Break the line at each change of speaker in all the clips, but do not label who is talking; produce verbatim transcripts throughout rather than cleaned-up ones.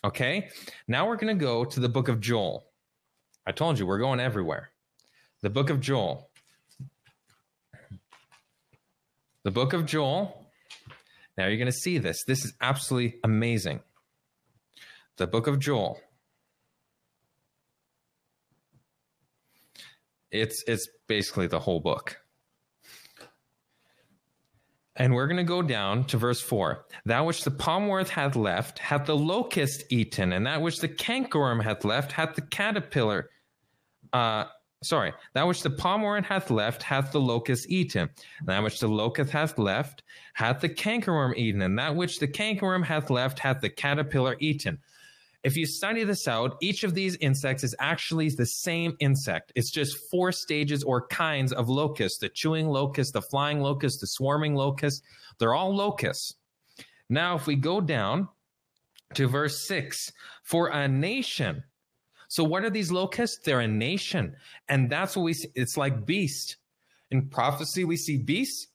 Okay, now we're going to go to the book of Joel. I told you, we're going everywhere. The book of Joel. The book of Joel. Now you're going to see this. This is absolutely amazing. The book of Joel. It's, it's basically the whole book. And we're going to go down to verse four. That which the palmworth hath left, hath the locust eaten, and that which the cankerworm hath left, hath the caterpillar. Uh, sorry, that which the palmworm hath left, hath the locust eaten. And that which the locust hath left, hath the cankerworm eaten. And that which the cankerworm hath left, hath the caterpillar eaten. If you study this out, each of these insects is actually the same insect. It's just four stages or kinds of locusts. The chewing locust, the flying locust, the swarming locust. They're all locusts. Now, if we go down to verse six, for a nation. So what are these locusts? They're a nation. And that's what we see. It's like beast. In prophecy, we see beasts.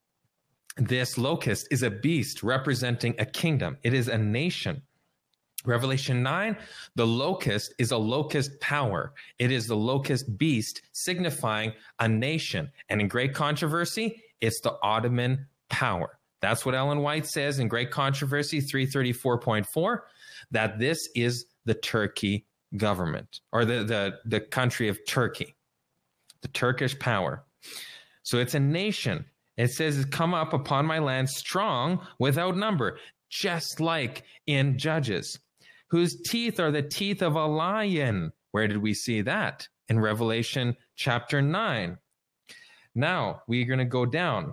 This locust is a beast representing a kingdom. It is a nation. Revelation nine, the locust is a locust power. It is the locust beast signifying a nation. And in Great Controversy, it's the Ottoman power. That's what Ellen White says in Great Controversy three thirty-four point four, that this is the Turkey government, or the, the, the country of Turkey, the Turkish power. So it's a nation. It says, come up upon my land strong without number, just like in Judges, whose teeth are the teeth of a lion. Where did we see that? In Revelation chapter nine. Now, we're going to go down.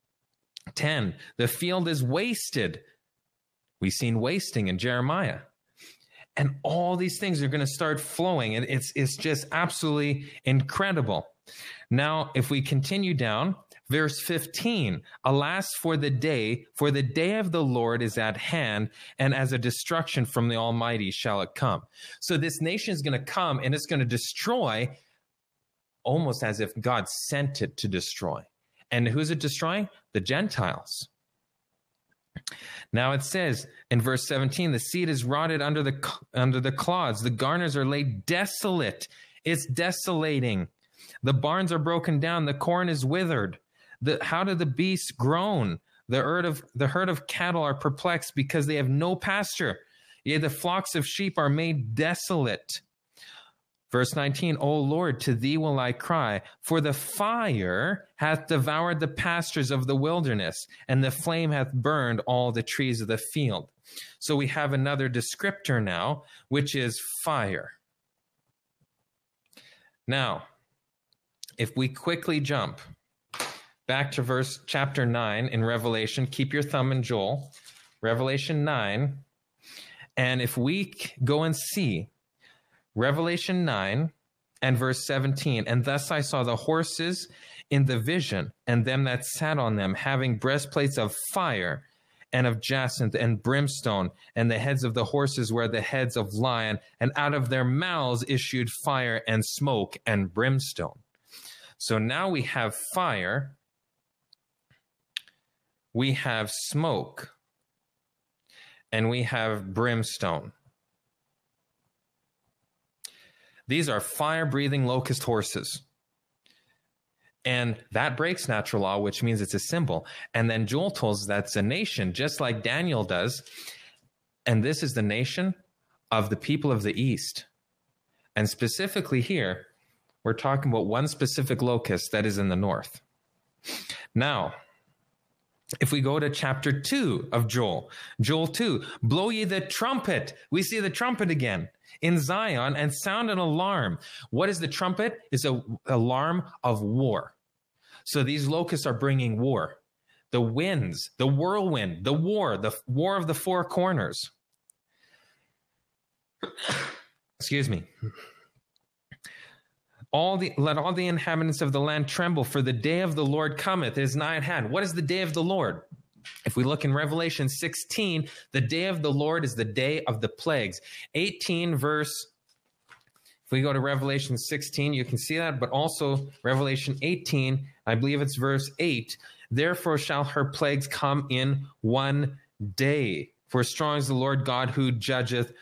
ten, the field is wasted. We've seen wasting in Jeremiah. And all these things are going to start flowing. And it's, it's just absolutely incredible. Now, if we continue down, verse fifteen, alas for the day, for the day of the Lord is at hand, and as a destruction from the Almighty shall it come. So this nation is going to come and it's going to destroy, almost as if God sent it to destroy. And who's it destroying? The Gentiles. Now it says in verse seventeen, the seed is rotted under the, under the clods. The garners are laid desolate. It's desolating. The barns are broken down. The corn is withered. The, how do the beasts groan? The herd of the herd of cattle are perplexed because they have no pasture. Yea, the flocks of sheep are made desolate. Verse nineteen, O Lord, to thee will I cry, for the fire hath devoured the pastures of the wilderness, and the flame hath burned all the trees of the field. So we have another descriptor now, which is fire. Now, if we quickly jump back to verse chapter nine in Revelation, keep your thumb in Joel, Revelation nine, and if we go and see Revelation nine and verse seventeen, and thus I saw the horses in the vision, and them that sat on them, having breastplates of fire, and of jacinth and brimstone, and the heads of the horses were the heads of lion, and out of their mouths issued fire and smoke and brimstone. So now we have fire, we have smoke, and we have brimstone. These are fire-breathing locust horses. And that breaks natural law, which means it's a symbol. And then Joel tells us that's a nation, just like Daniel does. And this is the nation of the people of the East. And specifically here, we're talking about one specific locust that is in the north. Now, if we go to chapter two of Joel, Joel two, blow ye the trumpet. We see the trumpet again in Zion and sound an alarm. What is the trumpet? It's an alarm of war. So these locusts are bringing war. The winds, the whirlwind, the war, the war of the four corners. Excuse me. All the, let all the inhabitants of the land tremble, for the day of the Lord cometh, it is nigh at hand. What is the day of the Lord? If we look in Revelation sixteen, the day of the Lord is the day of the plagues. eighteen verse, if we go to Revelation sixteen, you can see that, but also Revelation eighteen, I believe it's verse eight, therefore shall her plagues come in one day. For strong is the Lord God who judgeth